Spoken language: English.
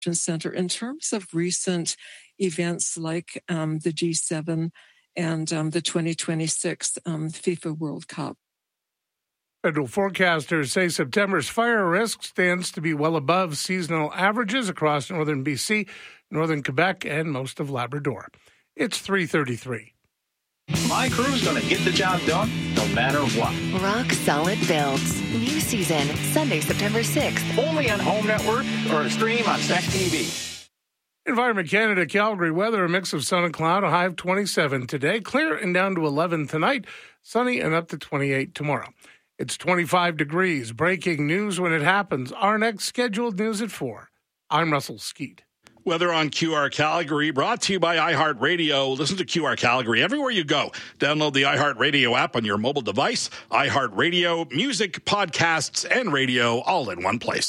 Center in terms of recent events like the G7 and the 2026 FIFA World Cup. Federal forecasters say September's fire risk stands to be well above seasonal averages across northern BC, northern Quebec, and most of Labrador. It's 3:33. My crew's going to get the job done no matter what. Rock Solid Builds. New season, Sunday, September 6th. Only on Home Network or stream on Stack TV. Environment Canada, Calgary weather, a mix of sun and cloud, a high of 27 today, clear and down to 11 tonight, sunny and up to 28 tomorrow. It's 25 degrees. Breaking news when it happens. Our next scheduled news at 4. I'm Russell Skeet. Weather on QR Calgary, brought to you by iHeartRadio. Listen to QR Calgary everywhere you go. Download the iHeartRadio app on your mobile device. iHeartRadio, music, podcasts, and radio all in one place.